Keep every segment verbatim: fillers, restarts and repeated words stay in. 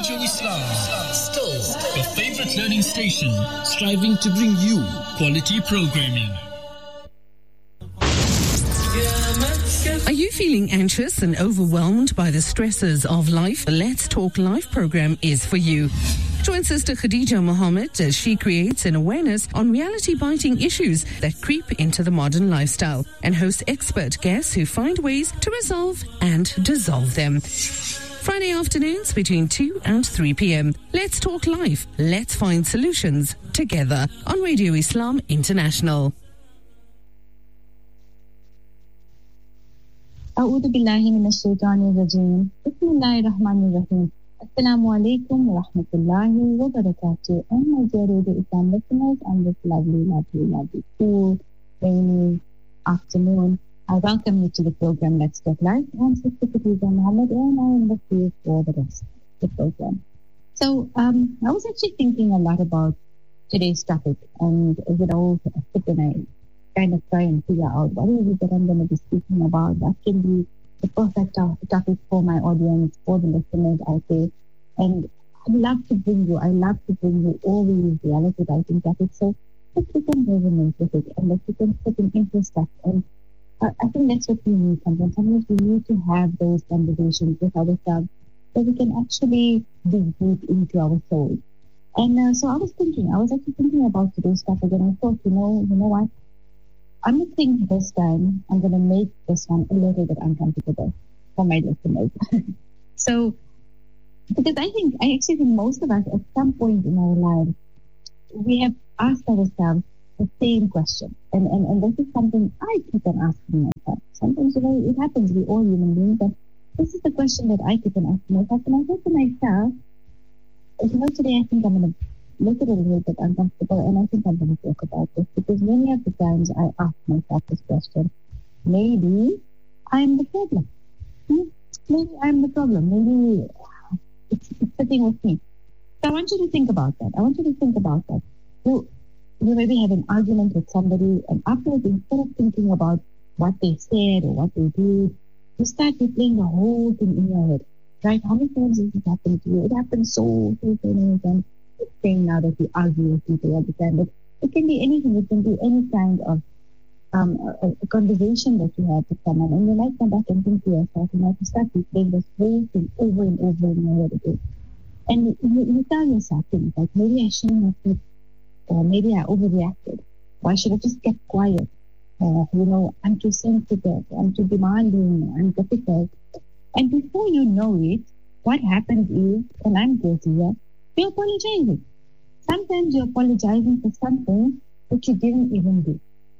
Radio Islam, still your favorite learning station, striving to bring you quality programming. Are you feeling anxious and overwhelmed by the stresses of life? Let's Talk Life program is for you. Join Sister Khadija Mohammed as she creates an awareness on reality-biting issues that creep into the modern lifestyle and hosts expert guests who find ways to resolve and dissolve them. Friday afternoons between two and three p.m. Let's Talk Life. Let's find solutions together on Radio Islam International. أعوذ بالله من الشيطان الرجيم بسم الله الرحمن الرحيم Assalamu alaikum wa rahmatullahi wa barakatuh. And my dear Radio Islam listeners on this lovely, lovely, lovely, cool, rainy afternoon, I welcome you to the program Let's Talk Life. I'm Sister Khadija Mohammed and I am the field for the rest of the program. So um, I was actually thinking a lot about today's topic and, you know, sit and I kind of try and figure out what is it that I'm going to be speaking about. That can be the perfect topic for my audience, for the listeners out there. And I'd love to bring you, I love to bring you all these reality writing topics so that you can resonate with it and that you can put in interest stuff. And uh, I think that's what we need sometimes. Sometimes we need to have those conversations with ourselves so we can actually dig deep into our soul. And uh, so I was thinking, I was actually thinking about today's topic and I thought, you know, you know what? I'm going to think this time, I'm going to make this one a little bit uncomfortable for my listeners. So, because I think, I actually think most of us at some point in our lives, we have asked ourselves the same question. And, and, and this is something I keep on asking myself. Sometimes, you know, it happens, we all human beings, but this is the question that I keep on asking myself. And I thought to myself, you know, today I think I'm going to make it a little bit uncomfortable, and I think I'm going to talk about this because many of the times I ask myself this question: maybe I'm the problem. Hmm? Maybe I'm the problem. Maybe it's, it's sitting with me. So I want you to think about that. I want you to think about that. You, you maybe have an argument with somebody, and afterwards, instead of thinking about what they said or what they did, you start replaying the whole thing in your head. Right? How many times has it happened to you? It happens so, so, so many times. Saying now that we argue with people all the time, but it can be anything. It can be any kind of um, a, a conversation that you have with someone, and you might come back and think to yourself, you might start replaying this whole thing over and over in your head again. And you, you tell yourself things like, maybe I shouldn't have said, or maybe I overreacted, or I should have just kept quiet, or, you know, I'm too sensitive, I'm too demanding, I'm difficult. And before you know it, what happens is, and I'm guilty here, you're apologizing. Sometimes you're apologizing for something that you didn't even do.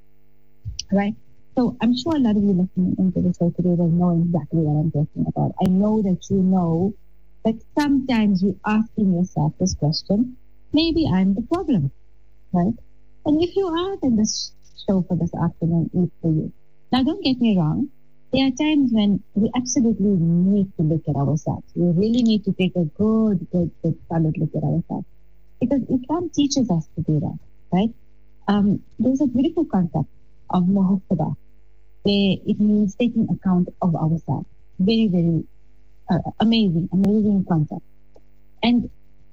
Right? So I'm sure a lot of you listening into the show today will know exactly what I'm talking about. I know that you know that sometimes you're asking yourself this question, maybe I'm the problem. Right? And if you are, then this show for this afternoon is for you. Now don't get me wrong. There are times when we absolutely need to look at ourselves. We really need to take a good, good, good, solid look at ourselves. Because Islam teaches us to do that, right? Um, there's a beautiful concept of muhasabah, where it means taking account of ourselves. Very, very uh, amazing, amazing concept. And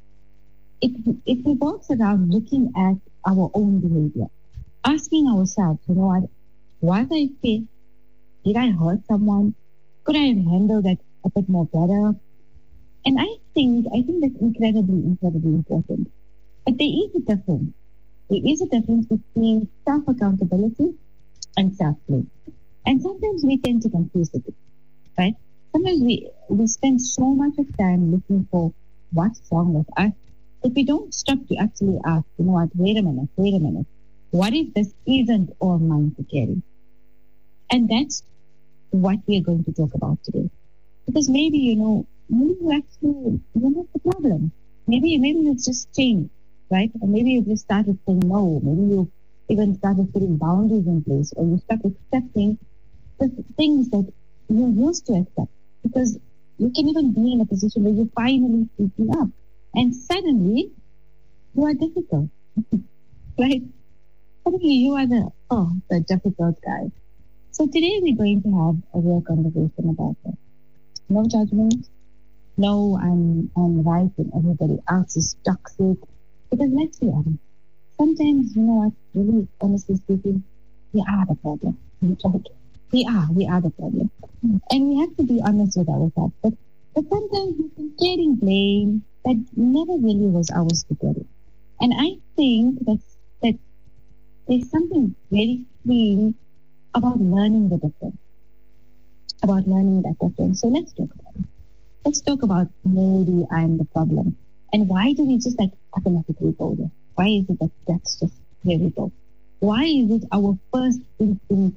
it, it revolves around looking at our own behavior. Asking ourselves, you know what, was I fair? Did I hurt someone? Could I have handled that a bit more better? And I think, I think that's incredibly, incredibly important. But there is a difference. There is a difference between self-accountability and self-blame. And sometimes we tend to confuse the two, right? Sometimes we, we spend so much of time looking for what's wrong with us that we don't stop to actually ask, you know what, wait a minute, wait a minute. What if this isn't all mine to carry? And that's what we are going to talk about today. Because maybe, you know, maybe you actually, you're not the problem. Maybe, maybe you've just changed, right? Or maybe you've just started saying no. Maybe you even started putting boundaries in place, or you start accepting the things that you used to accept. Because you can even be in a position where you're finally speaking up. And suddenly, you are difficult, right? Suddenly you are the, oh, the difficult guy. So today we're going to have a real conversation about that. No judgment, no, I'm I'm right and everybody else is toxic. Because let's be honest, sometimes, you know what, really honestly speaking, we are the problem. We are, we are the problem. And we have to be honest with ourselves. But, but sometimes we can getting blame that never really was ours to get it. And I think that, that there's something very freeing about learning the difference. About learning that difference. So let's talk about it. Let's talk about maybe I'm the problem. And why do we just like automatically go there? Why is it that that's just where we go? Why is it our first instinct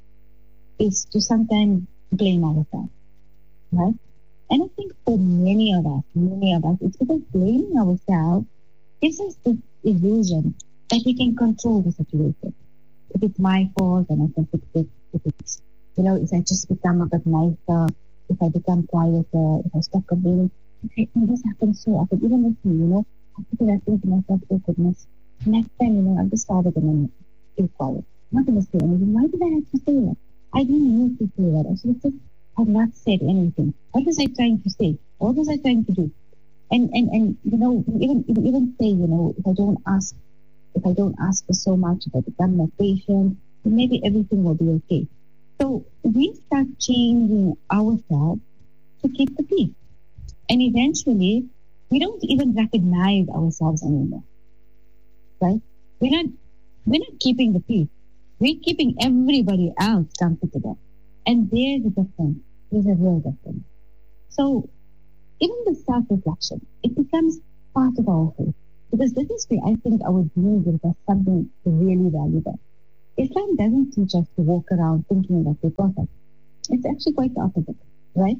is to sometimes blame ourselves, right? And I think for many of us, many of us, it's because blaming ourselves gives us this illusion that we can control the situation. If it's my fault, then I can fix it. If it's, you know, if I just become a bit nicer, if I become quieter, if I stop complaining, okay, and this happens so often, even with me, you know, I think I think to myself, oh goodness, next time, you know, I'll just start again and stay quiet. I'm not going to say anything. Why did I have to say that? I didn't need to say that. I should have just have not said anything. What was I trying to say? What was I trying to do? And and, and you know, even even say, you know, if I don't ask, if I don't ask for so much, if I become more patient, then maybe everything will be okay. So we start changing ourselves to keep the peace. And eventually, we don't even recognize ourselves anymore, right? We're not, we're not keeping the peace. We're keeping everybody else comfortable. And there's a difference. There's a real difference. So even the self-reflection, it becomes part of our faith. Because this is where I think our deen gives us something really valuable. Islam doesn't teach us to walk around thinking that we're perfect. It's actually quite the opposite, right?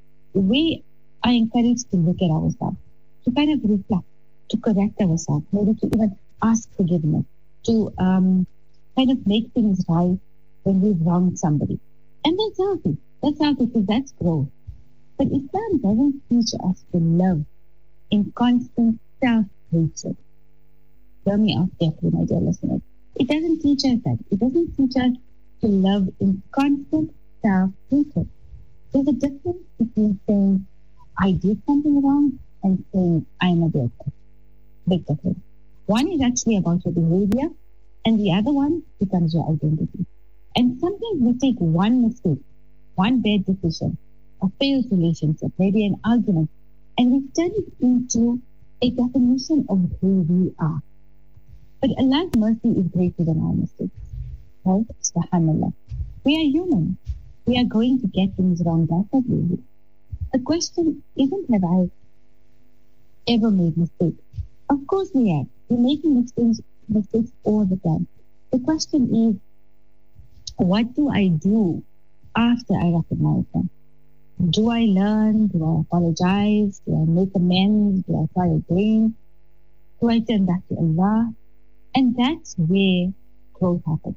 We are encouraged to look at ourselves, to kind of reflect, to correct ourselves, maybe to even ask forgiveness, to um, kind of make things right when we've wronged somebody. And that's healthy. That's healthy because that's growth. But Islam doesn't teach us to love in constant self-hatred. Hear me out carefully, my dear listeners. It doesn't teach us that. It doesn't teach us to love in constant self-hatred. There's a difference between saying, I did something wrong, and saying, I'm a bad person. Big difference. One is actually about your behavior, and the other one becomes your identity. And sometimes we take one mistake, one bad decision, a failed relationship, maybe an argument, and we turn it into a definition of who we are. But Allah's mercy is greater than our mistakes. Right? Subhanallah. We are human. We are going to get things wrong, definitely. The question isn't, have I ever made mistakes? Of course we have. We're making mistakes, mistakes all the time. The question is, what do I do after I recognize them? Do I learn? Do I apologize? Do I make amends? Do I try again? Do I turn back to Allah? And that's where growth happens.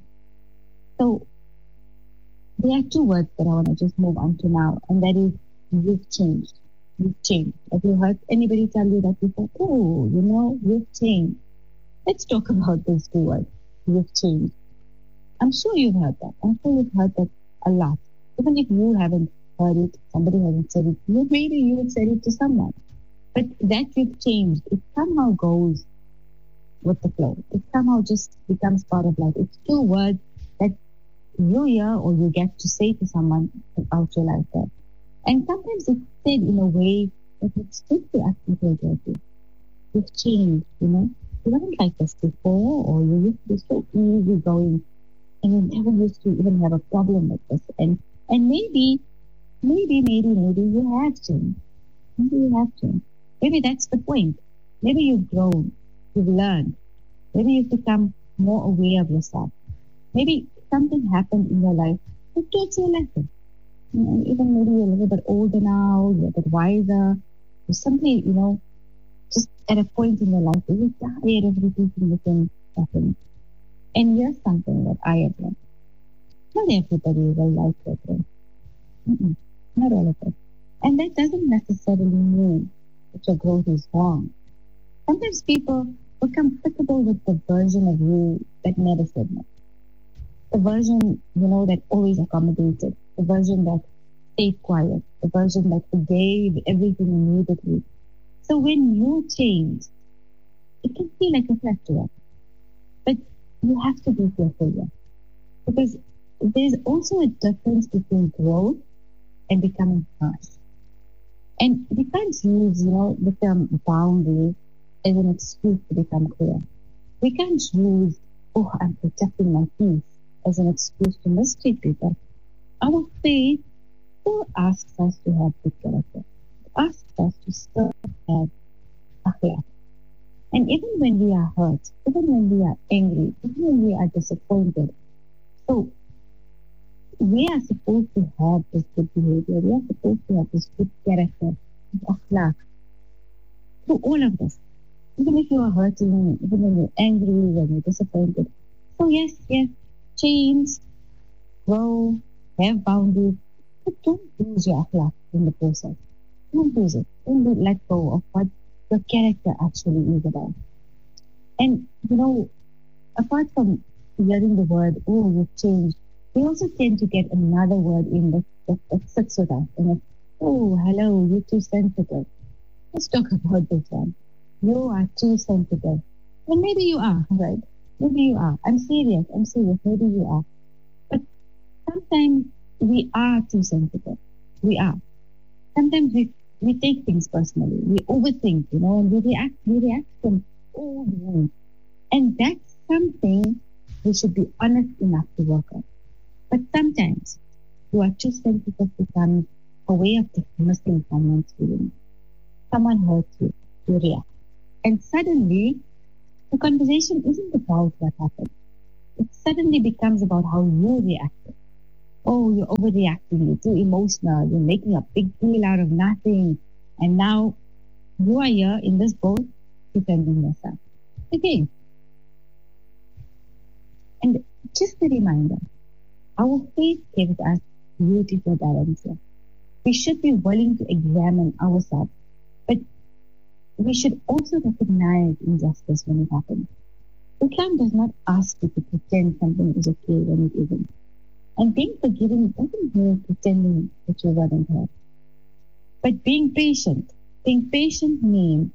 So there are two words that I want to just move on to now, and that is, you've changed. You've changed. Have you heard anybody tell you that before? Oh, you know, you've changed. Let's talk about those two words. You've changed. I'm sure you've heard that. I'm sure you've heard that a lot. Even if you haven't heard it, somebody hasn't said it, you, maybe you would say it to someone. But that you've changed, it somehow goes with the flow. It somehow just becomes part of life. It's two words that you hear or you get to say to someone about your life there. And sometimes it's said in a way that it's just to ask people to do. You've changed, you know. You weren't like this before, or you used to be so easy going, and you never used to even have a problem with this. And and maybe, maybe, maybe, maybe you have changed. Maybe you have changed. Maybe that's the point. Maybe you've grown. You've learned. Maybe you've become more aware of yourself. Maybe something happened in your life that taught you a lesson. You know, even maybe you're a little bit older now, you're a bit wiser. You're simply, you know, just at a point in your life where you're tired of repeating the same pattern. And here's something that I have learned. Not everybody will like your thing. Not all of it. And that doesn't necessarily mean that your growth is wrong. Sometimes people are comfortable with the version of you that never said no. The version, you know, that always accommodated. The version that stayed quiet, the version that forgave everything immediately. So when you change, it can feel like a threat to us. But you have to be careful here. Because there's also a difference between growth and becoming harsh. And we can't use, you know, the term boundary as an excuse to become clear. We can't use, oh, I'm protecting my peace as an excuse to mistreat people. Our faith still asks us to have good character, asks us to still have akhlaq. And even when we are hurt, even when we are angry, even when we are disappointed, so we are supposed to have this good behavior. We are supposed to have this good character, this akhlaq, through all of this. Even if you are hurting, even when you're angry, when you're disappointed. So yes, yes, change, grow, have boundaries, but don't lose your akhlaq in the process. Don't lose it. Don't let go of what your character actually is about. And, you know, apart from hearing the word, oh, you've changed, we also tend to get another word in that, that, that sits with us. And it's, oh, hello, you're too sensitive. Let's talk about this one. You are too sensitive. And maybe you are, right? Maybe you are. I'm serious. I'm serious. Maybe you are. But sometimes we are too sensitive. We are. Sometimes we we take things personally. We overthink, you know, and we react. We react from all the way. And that's something we should be honest enough to work on. But sometimes you are too sensitive becomes a way of dismissing someone's feelings. Someone hurts you, you react. And suddenly, the conversation isn't about what happened. It suddenly becomes about how you reacted. Oh, you're overreacting, you're too emotional, you're making a big deal out of nothing. And now you are here in this boat defending yourself. Again. And just a reminder, our faith gives us beautiful balance here. We should be willing to examine ourselves, but we should also recognize injustice when it happens. Islam does not ask you to pretend something is okay when it isn't. And being forgiving doesn't mean pretending that you weren't hurt. But being patient, being patient means,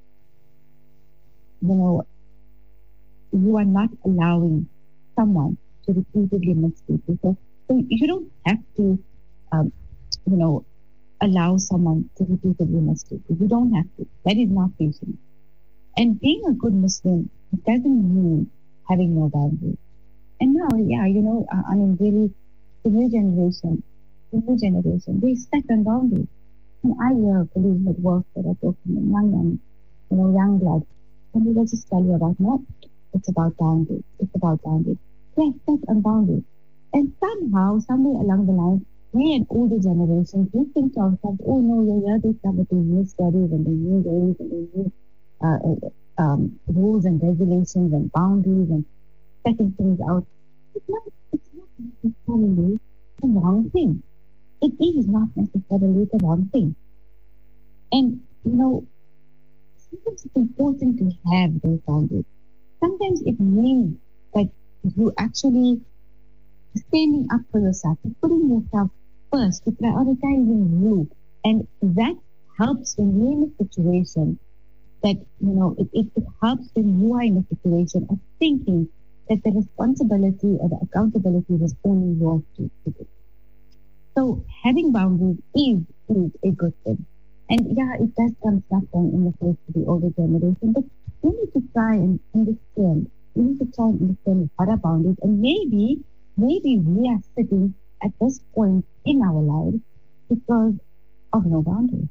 you know, you are not allowing someone to repeatedly mistreat you. So, so you don't have to, um, you know, allow someone to repeatedly mistreat you. You don't have to. That is not patience. And being a good Muslim doesn't mean having no boundaries. And now, yeah, you know, uh, I mean, really, the new generation, the new generation, they set on boundaries. And I hear colleagues at work that are talking to young, young, you know, young blood, and they will just tell you about, no, it's about boundaries. It's about boundaries. Yes, set on boundaries. And somehow, somewhere along the line, we and older generations, we think to ourselves, oh no, you're here, they come with the new studies and the new ways and the new uh, um, rules and regulations and boundaries and setting things out. It's not, it's not necessarily the wrong thing. It is not necessarily the wrong thing. And, you know, sometimes it's important to have those boundaries. Sometimes it means that you actually standing up for yourself, you're putting yourself first, you're prioritizing you. And that helps when you're in a situation that, you know, it, it, it helps when you are in a situation of thinking that the responsibility or the accountability was only yours to do. So having boundaries is, is a good thing. And yeah, it does come something in the face to the older generation, but we need to try and understand. We need to try and understand what are boundaries, and maybe, maybe we are sitting at this point in our lives because of no boundaries.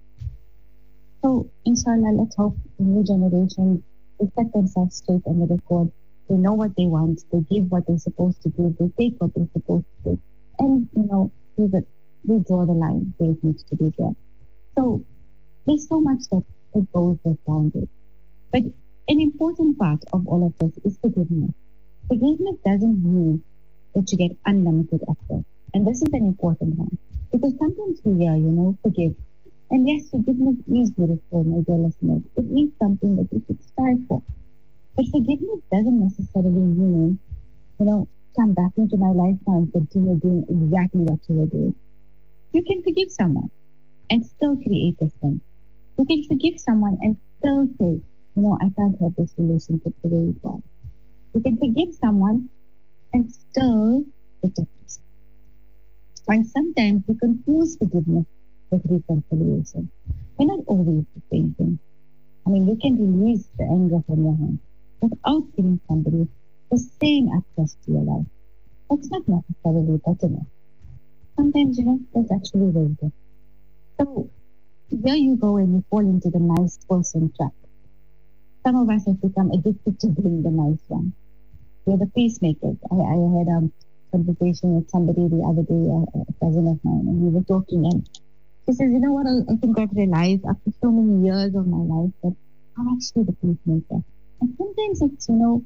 So, inshallah, let's hope the new generation will set themselves straight on the record. They know what they want. They give what they're supposed to give. They take what they're supposed to take. And, you know, we, we draw the line where it needs to be there. So, there's so much that it goes with boundaries. But an important part of all of this is forgiveness. Forgiveness doesn't mean that you get unlimited effort. And this is an important one. Because sometimes we hear, you know, forgive. And yes, forgiveness is beautiful, my dear listeners. It is something that you should strive for. But forgiveness doesn't necessarily mean, you know, come back into my life now and continue doing exactly what you were doing. You can forgive someone and still create distance. You can forgive someone and still say, you know, I can't have this relationship the way it was. You can forgive someone and still reject it. And sometimes we confuse forgiveness with reconciliation. They're not always the same thing. I mean, you can release the anger from your hand without giving somebody the same access to your life. That's not necessarily better enough. Sometimes, you know, that's actually very good. So, here you go and you fall into the nice person trap. Some of us have become addicted to being the nice one. We're the peacemakers. I, I had a conversation with somebody the other day, a, a cousin of mine, and we were talking, and she says, you know what, I, I think I've realized after so many years of my life that I'm actually the peacemaker. And sometimes it's, you know,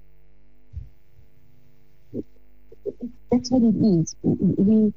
that's what it is. We,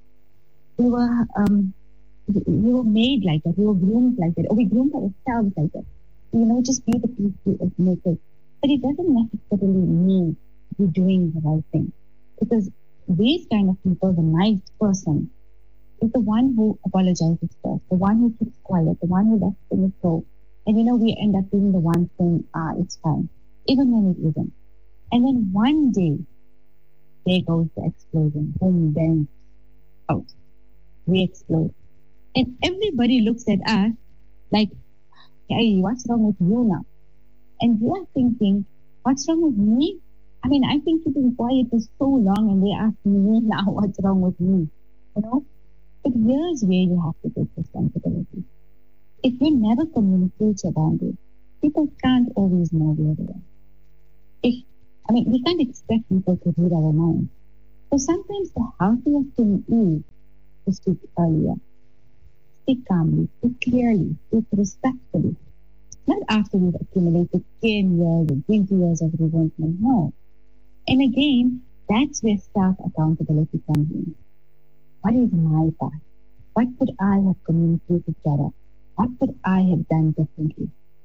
we were um, we were made like that. We were groomed like that. Or we groomed ourselves like that. You know, just be the peacemakers. But it doesn't necessarily mean you're doing the right thing. Because these kind of people, the nice person, is the one who apologizes first, the one who keeps quiet, the one who lets things go. And you know, we end up being the one saying, ah, it's fine, even when it isn't. And then one day, there goes the explosion. Boom, bang, out. We explode. And everybody looks at us like, hey, what's wrong with you now? And we are thinking, what's wrong with me? I mean, I think you've been quiet for so long and they're asking me now what's wrong with me. You know? But here's where you have to take responsibility. If you never communicate your boundaries, people can't always know where they are. If, I mean, we can't expect people to read our minds. So sometimes the healthiest thing is to speak earlier. Speak calmly, speak clearly, speak respectfully. Not after we've accumulated ten years or twenty years of resentment, no. And again, that's where self-accountability comes in. What is my part? What could I have communicated better? What could I have done differently?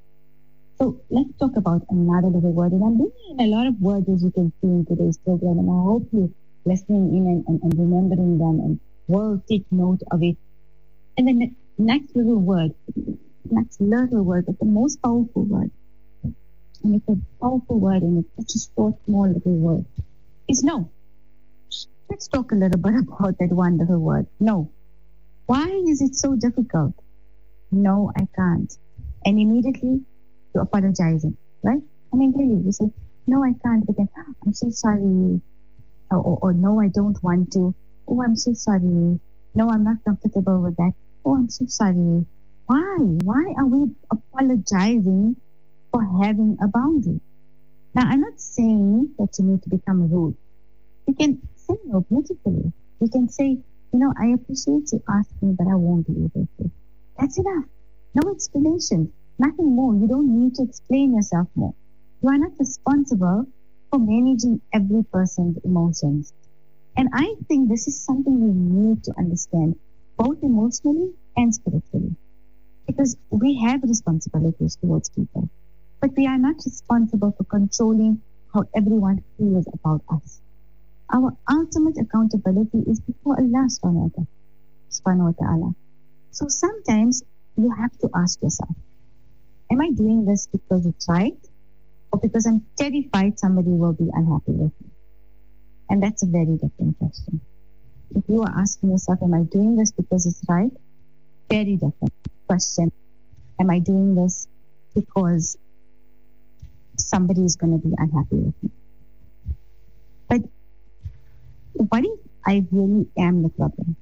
So let's talk about another little word. And I'm bringing in a lot of words, as you can see in today's program, and I hope you're listening in and, and, and remembering them and will take note of it. And then the next little word, next little word, but the most powerful word, and it's a powerful word and it's such a short, small little word, is no. Let's talk a little bit about that one little word, no. Why is it so difficult? No, I can't. And immediately you're apologizing, right? I mean, really, you say, no, I can't, but then, I'm so sorry. Or, or, or no, I don't want to. Oh, I'm so sorry. No, I'm not comfortable with that. Oh, I'm so sorry. Why? Why are we apologizing for having a boundary? Now, I'm not saying that you need to become rude. You can say no beautifully. You can say, you know, I appreciate you asking, but I won't be able to. That's enough. No explanation. Nothing more. You don't need to explain yourself more. You are not responsible for managing every person's emotions. And I think this is something we need to understand, both emotionally and spiritually. Because we have responsibilities towards people, but we are not responsible for controlling how everyone feels about us. Our ultimate accountability is before Allah subhanahu wa ta'ala. So sometimes you have to ask yourself, am I doing this because it's right, or because I'm terrified somebody will be unhappy with me? And that's a very different question. If you are asking yourself, am I doing this because it's right? Very different question. Am I doing this because somebody is going to be unhappy with me? But what if I really am the problem?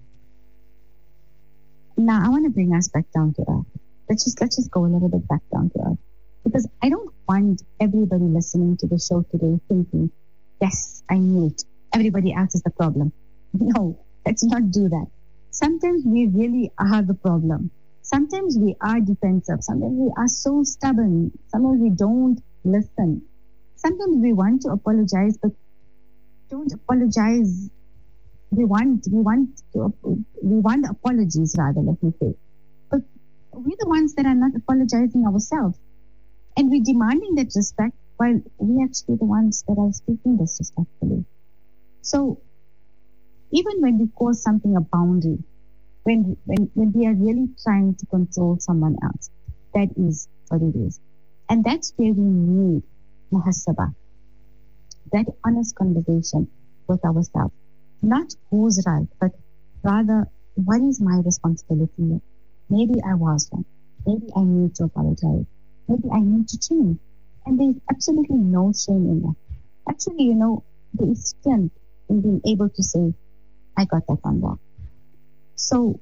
Now, I want to bring us back down to earth. Let's just, let's just go a little bit back down to earth. Because I don't want everybody listening to the show today thinking, yes, I knew it. Everybody else is the problem. No, let's not do that. Sometimes we really are the problem. Sometimes we are defensive. Sometimes we are so stubborn. Sometimes we don't listen. Sometimes we want to apologize, but don't apologize. We want, we want to, we want apologies rather, let me say. But we're the ones that are not apologizing ourselves. And we're demanding that respect while we're actually the ones that are speaking disrespectfully. So even when we call something a boundary, when, when, when we are really trying to control someone else. That is what it is. And that's where we need muhasabah, that honest conversation with ourselves. Not who's right, but rather, what is my responsibility? Maybe I was wrong. Maybe I need to apologize. Maybe I need to change. And there's absolutely no shame in that. Actually, you know, there is strength in being able to say, I got that one wrong. So,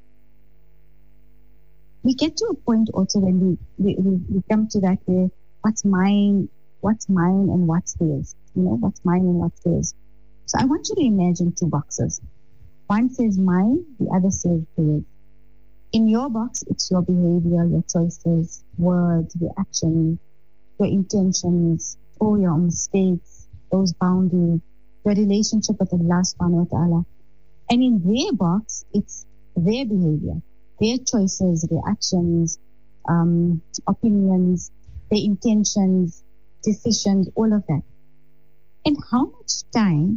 we get to a point also when we, we, we, we come to that where what's mine, what's mine and what's theirs. You know, what's mine and what's theirs. So I want you to imagine two boxes. One says mine, the other says theirs. In your box, it's your behavior, your choices, words, your actions, your intentions, or your mistakes, those boundaries, your relationship with Allah subhanahu wa ta'ala. And in their box, it's their behavior, their choices, their actions, um, opinions, their intentions, decisions, all of that. And how much time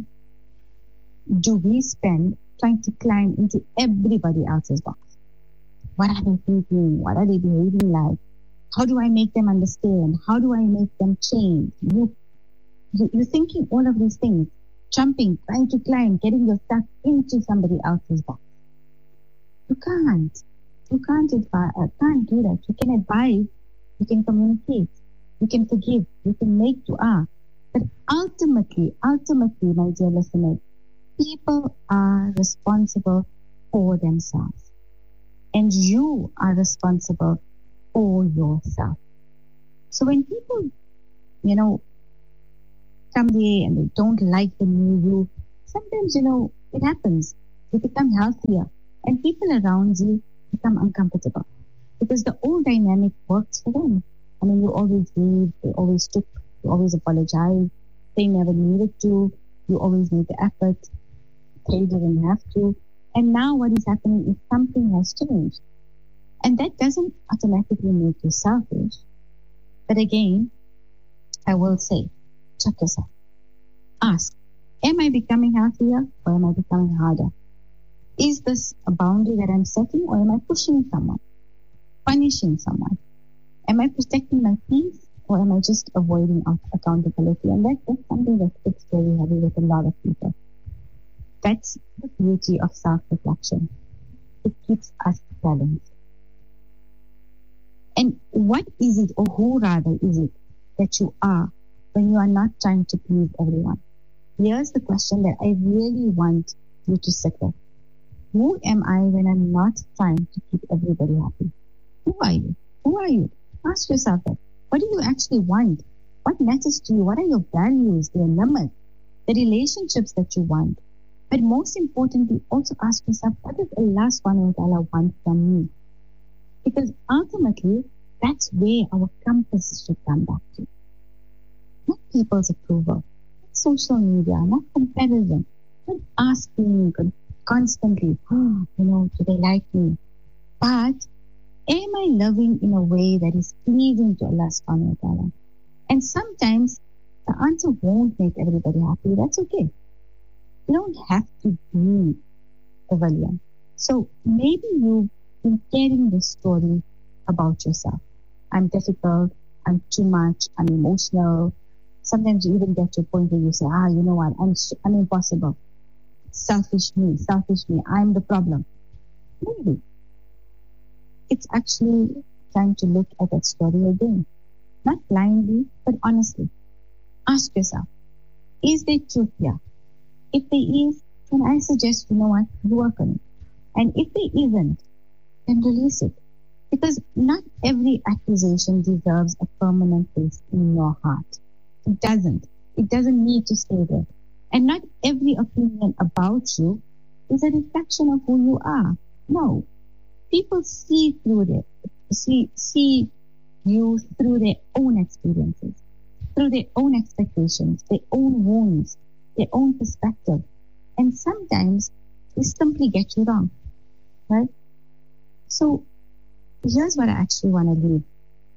do we spend trying to climb into everybody else's box? What are they thinking? What are they behaving like? How do I make them understand? How do I make them change? You, you, you're thinking all of these things, jumping, trying to climb, getting yourself into somebody else's box. You can't. You can't advise, uh, can't do that. You can advise, you can communicate, you can forgive, you can make dua. But ultimately, ultimately, my dear listeners, people are responsible for themselves. And you are responsible for yourself. So when people, you know, come there and they don't like the new you, sometimes, you know, it happens. You become healthier and people around you become uncomfortable because the old dynamic works for them. I mean, you always leave, they always took, you always apologize, they never needed to, you always made the effort, they didn't have to. And now what is happening is something has changed. And that doesn't automatically make you selfish. But again, I will say, check yourself. Ask, am I becoming healthier or am I becoming harder? Is this a boundary that I'm setting or am I pushing someone, punishing someone? Am I protecting my peace or am I just avoiding accountability? And that, that's something that sits very heavy with a lot of people. That's the beauty of self-reflection. It keeps us balanced. And what is it, or who rather is it, that you are when you are not trying to please everyone? Here's the question that I really want you to sit with. Who am I when I'm not trying to keep everybody happy? Who are you? Who are you? Ask yourself that. What do you actually want? What matters to you? What are your values, your limits, the relationships that you want? But most importantly, also ask yourself, what does Allah subhanahu wa ta'ala want from me? Because ultimately, that's where our compass should come back to. Not people's approval, not social media, not comparison, not asking constantly, oh, you know, do they like me? But am I loving in a way that is pleasing to Allah subhanahu wa ta'ala? And sometimes the answer won't make everybody happy. That's okay. You don't have to be a villain. So maybe you've been carrying this story about yourself. I'm difficult, I'm too much, I'm emotional. Sometimes you even get to a point where you say, ah, you know what, I'm, I'm impossible. Selfish me, selfish me, I'm the problem. Maybe. It's actually time to look at that story again. Not blindly, but honestly. Ask yourself, is there truth here? If there is, then I suggest, you know what, work on it. And if there isn't, then release it. Because not every accusation deserves a permanent place in your heart. It doesn't. It doesn't need to stay there. And not every opinion about you is a reflection of who you are. No. People see through it, see, see you through their own experiences, through their own expectations, their own wounds, their own perspective. And sometimes they simply get you wrong, right? So here's what I actually want to leave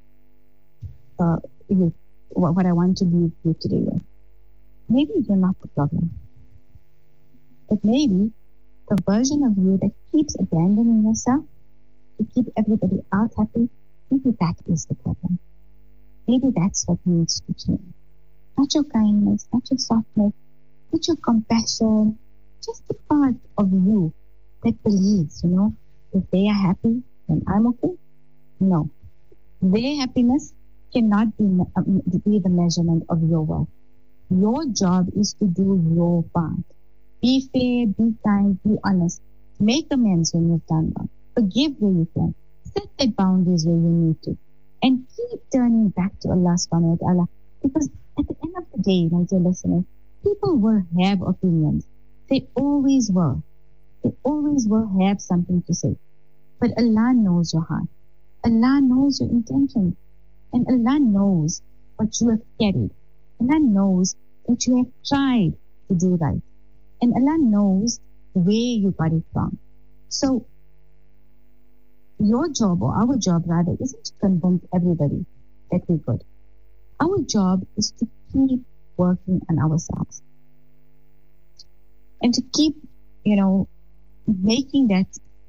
uh, you, what, what I want to leave you today with. Maybe you're not the problem, but maybe the version of you that keeps abandoning yourself to keep everybody else happy, maybe that is the problem. Maybe that's what needs to change. Not your kindness, not your softness, not your compassion, just the part of you that believes, you know, if they are happy, then I'm okay. No. Their happiness cannot be, um, be the measurement of your worth. Your job is to do your part. Be fair, be kind, be honest. Make amends when you've done wrong. Forgive where you can. Set the boundaries where you need to. And keep turning back to Allah subhanahu wa ta'ala. Because at the end of the day, my dear listeners, people will have opinions. They always will. They always will have something to say. But Allah knows your heart. Allah knows your intentions. And Allah knows what you have carried. Allah knows that you have tried to do right. And Allah knows where you got it wrong. So, your job, or our job rather, isn't to convince everybody that we're good. Our job is to keep working on ourselves. And to keep, you know, making that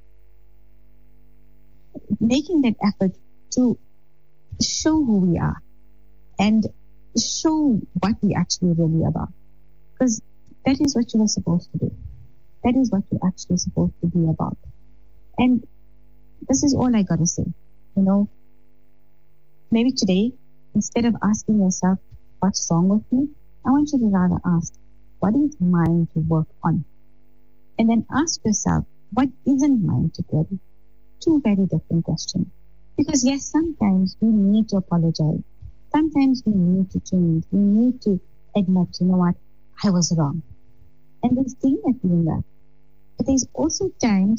making that effort to show who we are and show what we actually really about. Because that is what you are supposed to do. That is what you're actually supposed to be about. And this is all I gotta say. You know, maybe today, instead of asking yourself, what's wrong with me? I want you to rather ask, what is mine to work on? And then ask yourself, what isn't mine to carry? Two very different questions. Because yes, sometimes we need to apologize. Sometimes we need to change. We need to admit, you know what, I was wrong. And there's dignity in that. But there's also times